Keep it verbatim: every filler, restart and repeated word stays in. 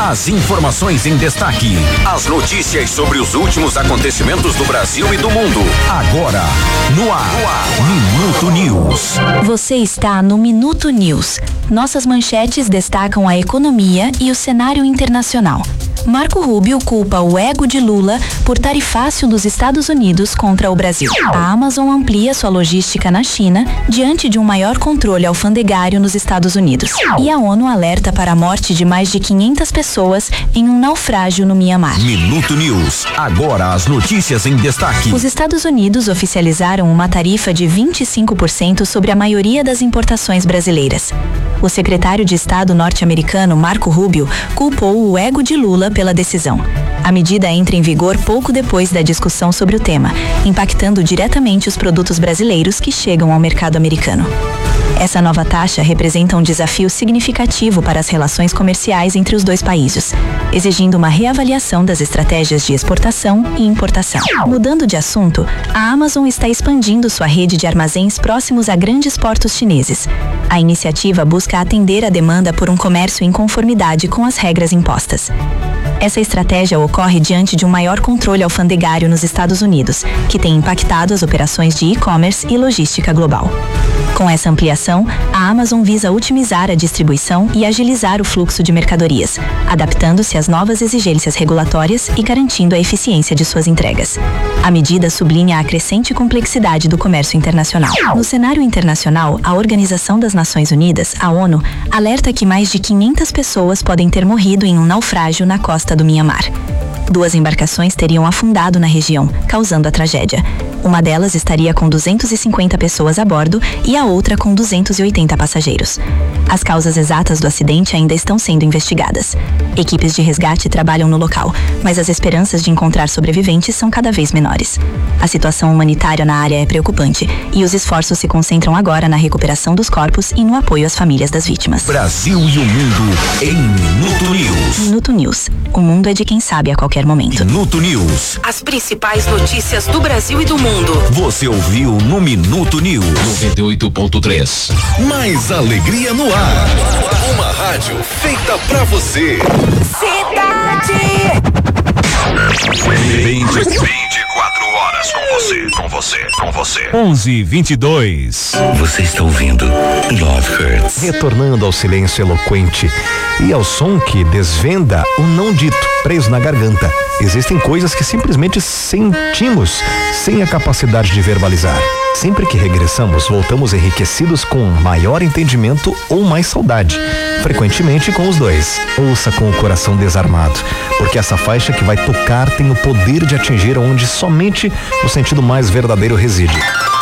As informações em destaque, as notícias sobre os últimos acontecimentos do Brasil e do mundo. Agora, no ar, no ar. Minuto News. Você está no Minuto News. Nossas manchetes destacam a economia e o cenário internacional. Marco Rubio culpa o ego de Lula por tarifácio dos Estados Unidos contra o Brasil. A Amazon amplia sua logística na China diante de um maior controle alfandegário nos Estados Unidos. E a ONU alerta para a morte de mais de quinhentas pessoas em um naufrágio no Mianmar. Minuto News. Agora as notícias em destaque. Os Estados Unidos oficializaram uma tarifa de vinte e cinco por cento sobre a maioria das importações brasileiras. O secretário de Estado norte-americano, Marco Rubio, culpou o ego de Lula pela decisão. A medida entra em vigor pouco depois da discussão sobre o tema, impactando diretamente os produtos brasileiros que chegam ao mercado americano. Essa nova taxa representa um desafio significativo para as relações comerciais entre os dois países, exigindo uma reavaliação das estratégias de exportação e importação. Mudando de assunto, a Amazon está expandindo sua rede de armazéns próximos a grandes portos chineses. A iniciativa busca atender a demanda por um comércio em conformidade com as regras impostas. Essa estratégia ocorre diante de um maior controle alfandegário nos Estados Unidos, que tem impactado as operações de e-commerce e logística global. Com essa ampliação, a Amazon visa otimizar a distribuição e agilizar o fluxo de mercadorias, adaptando-se às novas exigências regulatórias e garantindo a eficiência de suas entregas. A medida sublinha a crescente complexidade do comércio internacional. No cenário internacional, a Organização das Nações Unidas, a ONU, alerta que mais de quinhentas pessoas podem ter morrido em um naufrágio na costa do Mianmar. Duas embarcações teriam afundado na região, causando a tragédia. Uma delas estaria com duzentas e cinquenta pessoas a bordo e a outra com duzentos e oitenta passageiros. As causas exatas do acidente ainda estão sendo investigadas. Equipes de resgate trabalham no local, mas as esperanças de encontrar sobreviventes são cada vez menores. A situação humanitária na área é preocupante e os esforços se concentram agora na recuperação dos corpos e no apoio às famílias das vítimas. Brasil e o mundo em Minuto News. Minuto News. O mundo é de quem sabe a qualquer momento. Minuto News. As principais notícias do Brasil e do mundo. Você ouviu no Minuto News. noventa e oito ponto três. Mais alegria no ar. Uma rádio feita pra você. Cidade. vinte e quatro horas com você, com você, com você. onze e vinte e dois. Você está ouvindo Love Hurts. Retornando ao silêncio eloquente e ao som que desvenda o não dito, preso na garganta. Existem coisas que simplesmente sentimos sem a capacidade de verbalizar. Sempre que regressamos, voltamos enriquecidos com maior entendimento ou mais saudade. Frequentemente com os dois. Ouça com o coração desarmado, porque essa faixa que vai tocar tem o poder de atingir onde somente o sentido mais verdadeiro reside.